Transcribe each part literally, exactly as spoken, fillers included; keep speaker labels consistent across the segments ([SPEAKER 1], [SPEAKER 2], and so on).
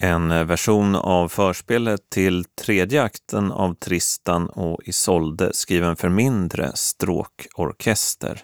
[SPEAKER 1] En version av förspelet till tredje akten av Tristan och Isolde skriven för mindre stråkorkester.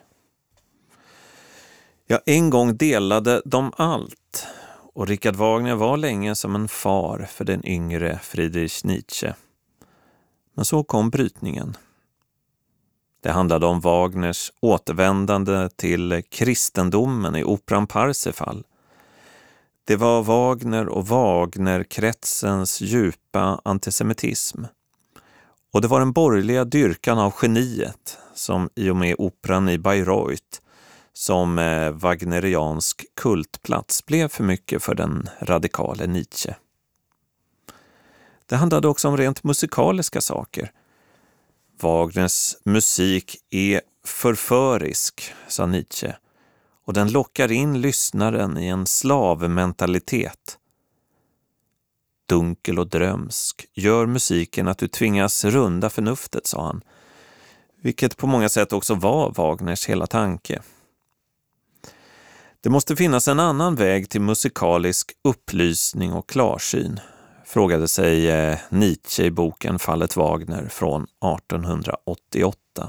[SPEAKER 1] Ja, en gång delade de allt och Richard Wagner var länge som en far för den yngre Friedrich Nietzsche. Men så kom brytningen. Det handlade om Wagners återvändande till kristendomen i operan Parsifal. Det var Wagner och Wagnerkretsens djupa antisemitism. Och det var den borgerliga dyrkan av geniet som i och med operan i Bayreuth som eh, wagneriansk kultplats blev för mycket för den radikale Nietzsche. Det handlade också om rent musikaliska saker. Wagners musik är förförisk, sa Nietzsche, och den lockar in lyssnaren i en slavmentalitet. Dunkel och drömsk gör musiken att du tvingas runda förnuftet, sa han, vilket på många sätt också var Wagners hela tanke. Det måste finnas en annan väg till musikalisk upplysning och klarsyn, frågade sig eh, Nietzsche i boken Fallet Wagner från artonhundraåttioåtta.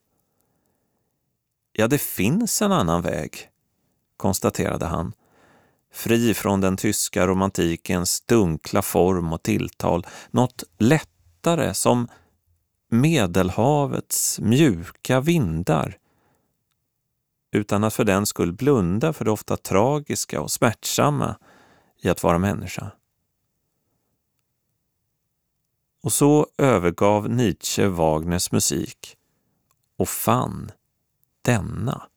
[SPEAKER 1] Ja, det finns en annan väg, konstaterade han, fri från den tyska romantikens dunkla form och tilltal, något lättare som Medelhavets mjuka vindar, utan att för den skull blunda för det ofta tragiska och smärtsamma i att vara människa. Och så övergav Nietzsche Wagners musik och fann denna.